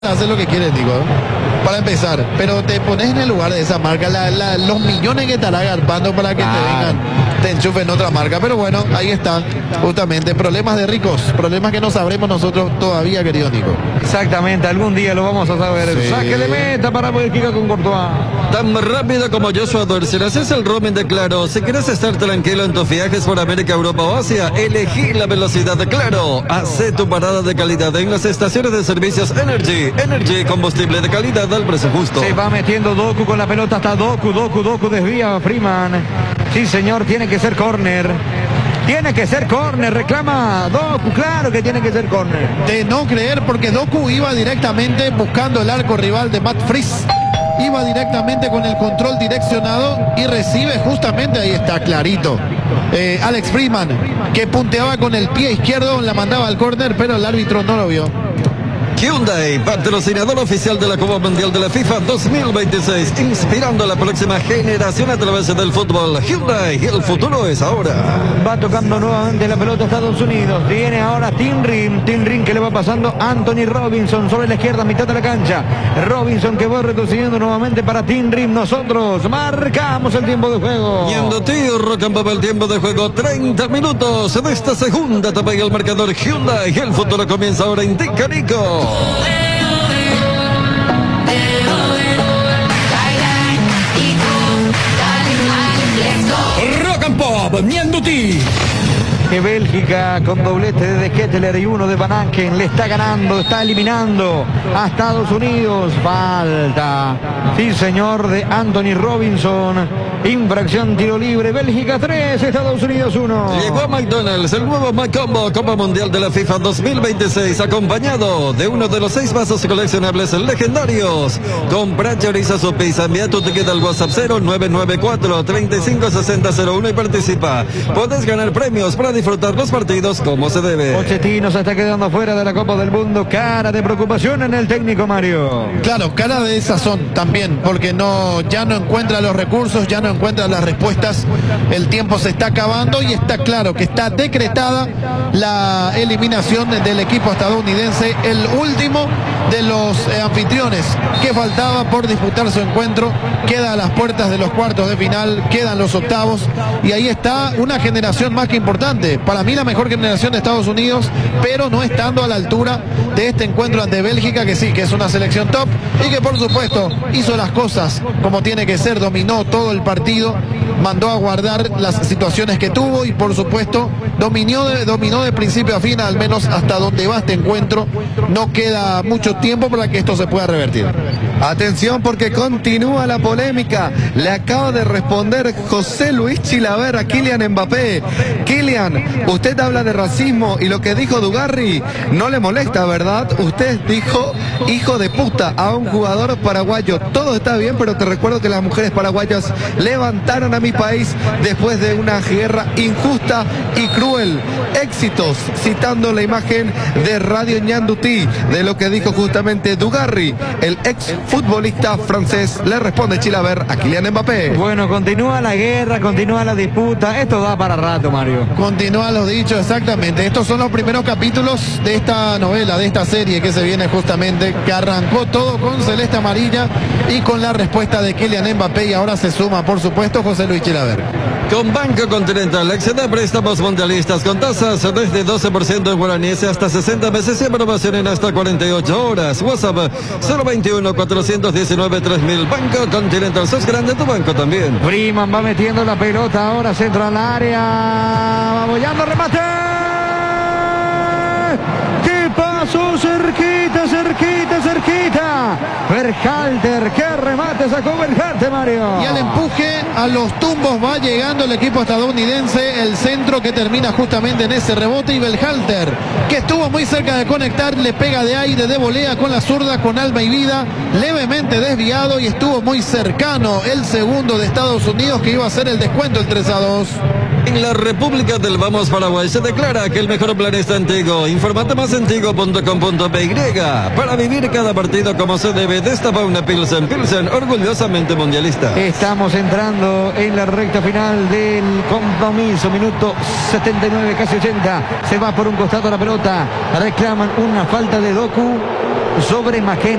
hacer lo que quieres, digo, para empezar, pero te pones en el lugar de esa marca, los millones que estará agarpando para que te vengan, te enchufen otra marca, pero bueno, ahí está, justamente, problemas de ricos, problemas que no sabremos nosotros todavía, querido Nico. Exactamente, algún día lo vamos a saber. Sí. Saque de meta para Bélgica con Courtois. Tan rápido como Joshua Dorsey, haces el roaming de Claro. Si quieres estar tranquilo en tus viajes por América, Europa o Asia, elegí la velocidad de Claro. Hacé tu parada de calidad en las estaciones de servicios Energy. Energy, combustible de calidad al precio justo. Se va metiendo Doku con la pelota, hasta Doku desvía a Freeman. Sí, señor, tiene que ser córner. Tiene que ser córner, reclama Doku, claro que tiene que ser córner. De no creer, porque Doku iba directamente buscando el arco rival de Matt Fries. Iba directamente con el control direccionado y recibe justamente, ahí está, clarito. Alex Freeman, que punteaba con el pie izquierdo, la mandaba al córner, pero el árbitro no lo vio. Hyundai, patrocinador oficial de la Copa Mundial de la FIFA 2026, inspirando a la próxima generación a través del fútbol. Hyundai, el futuro es ahora. Va tocando nuevamente la pelota Estados Unidos. Viene ahora Tim Rim que le va pasando Anthony Robinson sobre la izquierda, mitad de la cancha. Robinson que va retrocediendo nuevamente para Tim Rim. Nosotros marcamos el tiempo de juego. Yendo tío, rock and pop, el tiempo de juego, 30 minutos de esta segunda etapa y el marcador Hyundai. El futuro comienza ahora, indica Nico. Rock and Pop, Mianduti. Que Bélgica con doblete de Ketteler y uno de Van Aken le está ganando, está eliminando a Estados Unidos. Falta, sí señor, de Anthony Robinson. Infracción, tiro libre. Bélgica 3, Estados Unidos 1. Llegó a McDonald's el nuevo McCombo Copa Mundial de la FIFA 2026, acompañado de uno de los 6 vasos coleccionables legendarios. Compra chorizo su pizza, envía tu ticket al WhatsApp 0994-356001 y participa. Podés ganar premios para disfrutar los partidos como se debe. Pochettino se está quedando fuera de la Copa del Mundo. Cara de preocupación en el técnico, Mario. Claro, cara de desazón también, porque ya no encuentra los recursos, ya no encuentra las respuestas, el tiempo se está acabando y está claro que está decretada la eliminación del equipo estadounidense, el último de los anfitriones que faltaba por disputar su encuentro. Queda a las puertas de los cuartos de final, quedan los octavos y ahí está una generación más que importante, para mí la mejor generación de Estados Unidos, pero no estando a la altura de este encuentro ante Bélgica, que sí, que es una selección top y que por supuesto hizo las cosas como tiene que ser, dominó todo el partido, mandó a guardar las situaciones que tuvo y por supuesto dominó de principio a fin, al menos hasta donde va este encuentro. No queda mucho tiempo para que esto se pueda revertir. Atención, porque continúa la polémica. Le acaba de responder José Luis Chilaver a Kylian Mbappé. Kylian, usted habla de racismo y lo que dijo Dugarry no le molesta, ¿verdad? Usted dijo hijo de puta a un jugador paraguayo. Todo está bien, pero te recuerdo que las mujeres paraguayas levantaron a mi país después de una guerra injusta y cruel. Éxitos, citando la imagen de Radio Ñandutí, de lo que dijo justamente Dugarry, el ex futbolista francés. Le responde Chilaver a Kylian Mbappé. Bueno, continúa la guerra, continúa la disputa. Esto da para rato, Mario. Continúan los dichos, exactamente. Estos son los primeros capítulos de esta novela, de esta serie que se viene justamente, que arrancó todo con celeste amarilla y con la respuesta de Kylian Mbappé, y ahora se suma, por supuesto, José Luis Chilaver. Con Banco Continental, accede a préstamos mundialistas con tasas desde 12% en guaraníes hasta 60 meses y aprobación en hasta 48 horas. WhatsApp 021-419-3000. Banco Continental, sos grande, tu banco también. Freeman va metiendo la pelota ahora, centro al área. Va bollando, remate. ¿Qué pasó? Cerquita. Berhalter, qué remate sacó Berhalter, Mario. Y al empuje, a los tumbos va llegando el equipo estadounidense, el centro que termina justamente en ese rebote, y Berhalter, que estuvo muy cerca de conectar, le pega de aire, de volea con la zurda, con alma y vida, levemente desviado, y estuvo muy cercano el segundo de Estados Unidos, que iba a hacer el descuento, el 3-2. En la República del Vamos Paraguay se declara que el mejor plan está en Tigo. Informate más en tigo.com.py. Para vivir cada partido como se debe, destapa una Pilsen. Pilsen, orgullosamente mundialista. Estamos entrando en la recta final del compromiso. Minuto 79, casi 80. Se va por un costado la pelota. Reclaman una falta de Doku. sobre Magenta.